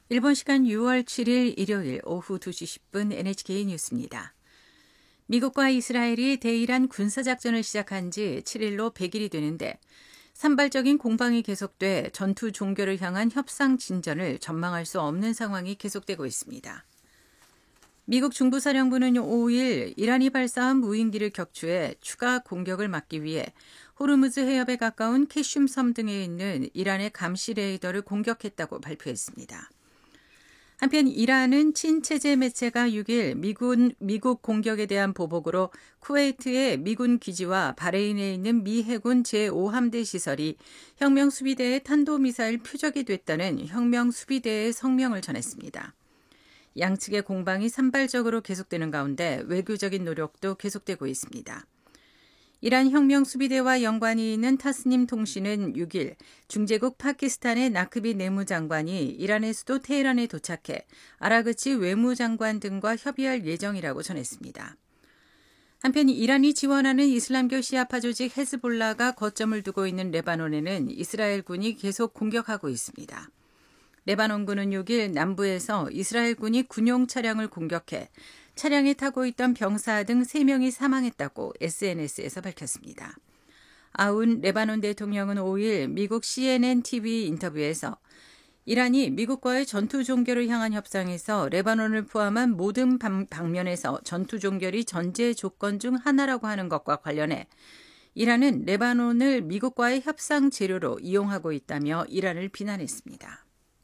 일본 시간 6월 7일 일요일 오후 2시 10분 NHK 뉴스입니다. 미국과 이스라엘이 대이란 군사작전을 시작한 지 7일로 100일이 되는데 산발적인 공방이 계속돼 전투 종결을 향한 협상 진전을 전망할 수 없는 상황이 계속되고 있습니다. 미국 중부사령부는 5일 이란이 발사한 무인기를 격추해 추가 공격을 막기 위해 호르무즈 해협에 가까운 캐슘 섬 등에 있는 이란의 감시 레이더를 공격했다고 발표했습니다. 한편 이란은 친체제 매체가 6일 미국 공격에 대한 보복으로 쿠웨이트의 미군 기지와 바레인에 있는 미 해군 제5함대 시설이 혁명수비대의 탄도미사일 표적이 됐다는 혁명수비대의 성명을 전했습니다. 양측의 공방이 산발적으로 계속되는 가운데 외교적인 노력도 계속되고 있습니다. 이란 혁명수비대와 연관이 있는 타스님 통신은 6일 중재국 파키스탄의 나크비 내무장관이 이란의 수도 테헤란에 도착해 아라그치 외무장관 등과 협의할 예정이라고 전했습니다. 한편 이란이 지원하는 이슬람교 시아파 조직 헤즈볼라가 거점을 두고 있는 레바논에는 이스라엘군이 계속 공격하고 있습니다. 레바논군은 6일 남부에서 이스라엘군이 군용 차량을 공격해 차량에 타고 있던 병사 등 3명이 사망했다고 SNS에서 밝혔습니다. 아운 레바논 대통령은 5일 미국 CNN TV 인터뷰에서 이란이 미국과의 전투 종결을 향한 협상에서 레바논을 포함한 모든 방면에서 전투 종결이 전제 조건 중 하나라고 하는 것과 관련해 이란은 레바논을 미국과의 협상 재료로 이용하고 있다며 이란을 비난했습니다.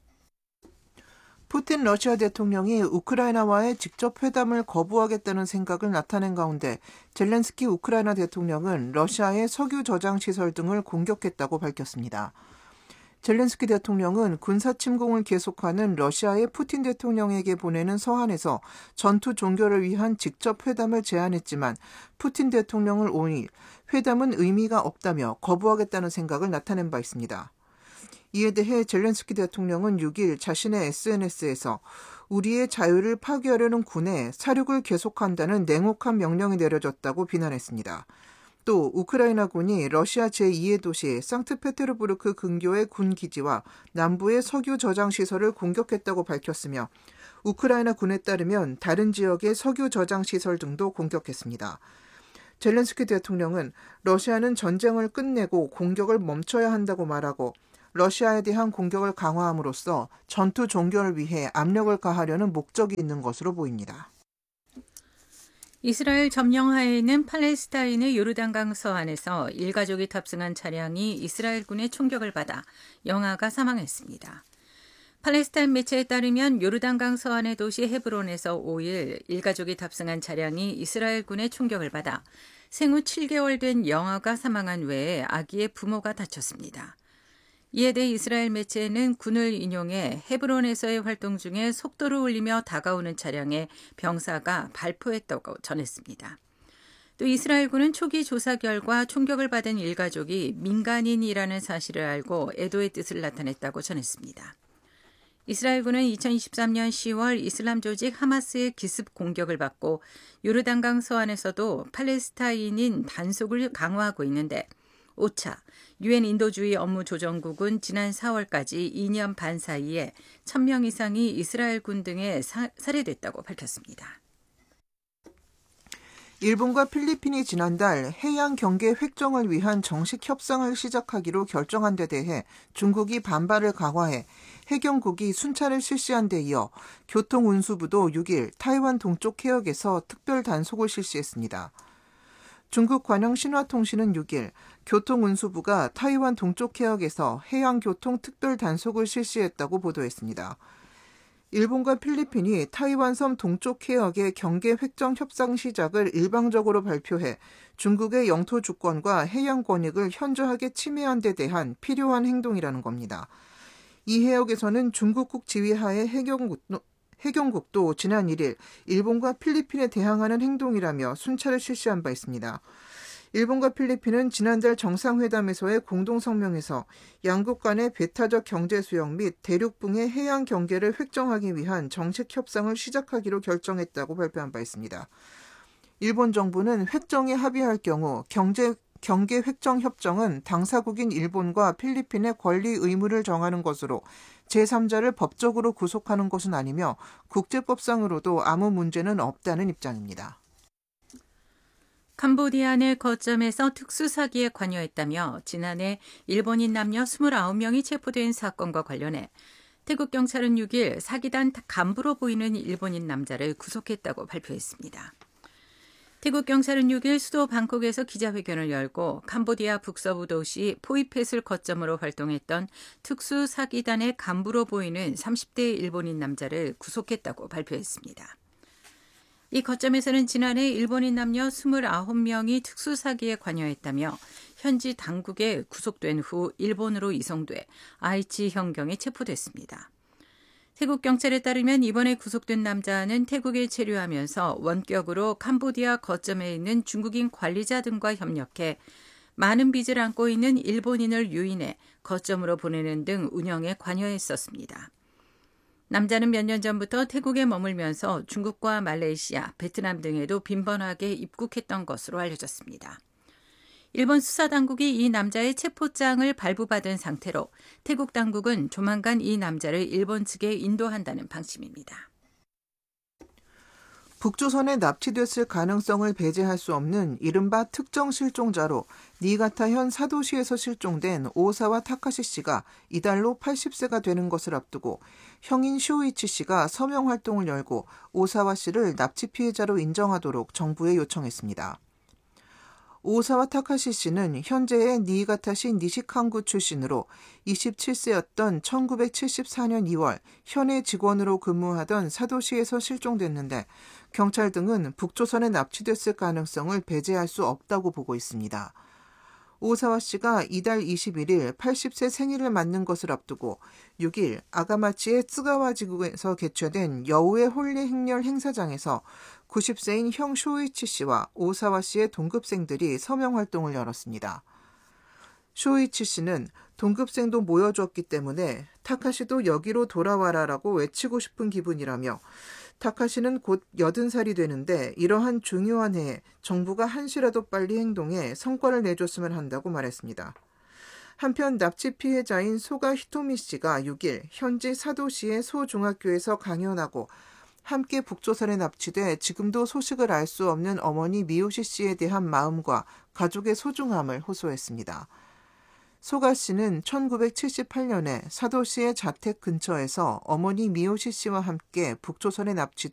푸틴 러시아 대통령이 우크라이나와의 직접 회담을 거부하겠다는 생각을 나타낸 가운데 젤렌스키 우크라이나 대통령은 러시아의 석유 저장 시설 등을 공격했다고 밝혔습니다. 젤렌스키 대통령은 군사 침공을 계속하는 러시아의 푸틴 대통령에게 보내는 서한에서 전투 종결을 위한 직접 회담을 제안했지만 푸틴 대통령을 5일 회담은 의미가 없다며 거부하겠다는 생각을 나타낸 바 있습니다. 이에 대해 젤렌스키 대통령은 6일 자신의 SNS에서 우리의 자유를 파괴하려는 군에 사륙을 계속한다는 냉혹한 명령이 내려졌다고 비난했습니다. 또 우크라이나군이 러시아 제2의 도시 상트페테르부르크 근교의 군 기지와 남부의 석유 저장 시설을 공격했다고 밝혔으며 우크라이나 군에 따르면 다른 지역의 석유 저장 시설 등도 공격했습니다. 젤렌스키 대통령은 러시아는 전쟁을 끝내고 공격을 멈춰야 한다고 말하고 러시아에 대한 공격을 강화함으로써 전투 종결을 위해 압력을 가하려는 목적이 있는 것으로 보입니다. 이스라엘 점령하에 있는 팔레스타인의 요르단강 서안에서 일가족이 탑승한 차량이 이스라엘군의 총격을 받아 영아가 사망했습니다. 팔레스타인 매체에 따르면 요르단강 서안의 도시 헤브론에서 5일 일가족이 탑승한 차량이 이스라엘군의 총격을 받아 생후 7개월 된 영아가 사망한 외에 아기의 부모가 다쳤습니다. 이에 대해 이스라엘 매체는 군을 인용해 헤브론에서의 활동 중에 속도를 올리며 다가오는 차량에 병사가 발포했다고 전했습니다. 또 이스라엘군은 초기 조사 결과 총격을 받은 일가족이 민간인이라는 사실을 알고 애도의 뜻을 나타냈다고 전했습니다. 이스라엘군은 2023년 10월 이슬람 조직 하마스의 기습 공격을 받고 요르단강 서안에서도 팔레스타인인 단속을 강화하고 있는데 오차, 유엔 인도주의 업무조정국은 지난 4월까지 2년 반 사이에 1,000명 이상이 이스라엘군 등에 살해됐다고 밝혔습니다. 일본과 필리핀이 지난달 해양 경계 획정을 위한 정식 협상을 시작하기로 결정한 데 대해 중국이 반발을 강화해 해경국이 순찰을 실시한 데 이어 교통운수부도 6일 타이완 동쪽 해역에서 특별 단속을 실시했습니다. 중국 관영 신화통신은 6일 교통운수부가 타이완 동쪽 해역에서 해양교통 특별 단속을 실시했다고 보도했습니다. 일본과 필리핀이 타이완 섬 동쪽 해역의 경계 획정 협상 시작을 일방적으로 발표해 중국의 영토 주권과 해양 권익을 현저하게 침해한 데 대한 필요한 행동이라는 겁니다. 이 해역에서는 중국국 지휘하에 해경국도 지난 1일 일본과 필리핀에 대항하는 행동이라며 순찰을 실시한 바 있습니다. 일본과 필리핀은 지난달 정상회담에서의 공동성명에서 양국 간의 배타적 경제 수역 및 대륙붕의 해양 경계를 획정하기 위한 정식 협상을 시작하기로 결정했다고 발표한 바 있습니다. 일본 정부는 획정에 합의할 경우 경제 경계 획정 협정은 당사국인 일본과 필리핀의 권리 의무를 정하는 것으로 제3자를 법적으로 구속하는 것은 아니며 국제법상으로도 아무 문제는 없다는 입장입니다. 캄보디아 내 거점에서 특수사기에 관여했다며 지난해 일본인 남녀 29명이 체포된 사건과 관련해 태국 경찰은 6일 사기단 간부로 보이는 일본인 남자를 구속했다고 발표했습니다. 태국 경찰은 6일 수도 방콕에서 기자회견을 열고 캄보디아 북서부 도시 포이펫을 거점으로 활동했던 특수사기단의 간부로 보이는 30대 일본인 남자를 구속했다고 발표했습니다. 이 거점에서는 지난해 일본인 남녀 29명이 특수사기에 관여했다며 현지 당국에 구속된 후 일본으로 이송돼 아이치 현경에 체포됐습니다. 태국 경찰에 따르면 이번에 구속된 남자는 태국에 체류하면서 원격으로 캄보디아 거점에 있는 중국인 관리자 등과 협력해 많은 빚을 안고 있는 일본인을 유인해 거점으로 보내는 등 운영에 관여했었습니다. 남자는 몇 년 전부터 태국에 머물면서 중국과 말레이시아, 베트남 등에도 빈번하게 입국했던 것으로 알려졌습니다. 일본 수사당국이 이 남자의 체포장을 발부받은 상태로 태국 당국은 조만간 이 남자를 일본 측에 인도한다는 방침입니다. 북조선에 납치됐을 가능성을 배제할 수 없는 이른바 특정 실종자로 니가타현 사도시에서 실종된 오사와 타카시 씨가 이달로 80세가 되는 것을 앞두고 형인 쇼이치 씨가 서명 활동을 열고 오사와 씨를 납치 피해자로 인정하도록 정부에 요청했습니다. 오사와 타카시 씨는 현재의 니이가타시 니시칸구 출신으로 27세였던 1974년 2월 현해 직원으로 근무하던 사도시에서 실종됐는데 경찰 등은 북조선에 납치됐을 가능성을 배제할 수 없다고 보고 있습니다. 오사와 씨가 이달 21일 80세 생일을 맞는 것을 앞두고 6일 아가마치의 쯔가와 지구에서 개최된 여우의 홀리 행렬 행사장에서 90세인 형 쇼이치 씨와 오사와 씨의 동급생들이 서명 활동을 열었습니다. 쇼이치 씨는 동급생도 모여줬기 때문에 타카시도 여기로 돌아와라라고 외치고 싶은 기분이라며 타카시는 곧 80살이 되는데 이러한 중요한 해에 정부가 한시라도 빨리 행동해 성과를 내줬으면 한다고 말했습니다. 한편 납치 피해자인 소가 히토미 씨가 6일 현지 사도시의 소중학교에서 강연하고 함께 북조선에 납치돼 지금도 소식을 알 수 없는 어머니 미요시 씨에 대한 마음과 가족의 소중함을 호소했습니다. 소가 씨는 1978년에 사도시의 자택 근처에서 어머니 미요시 씨와 함께 북조선에 납치돼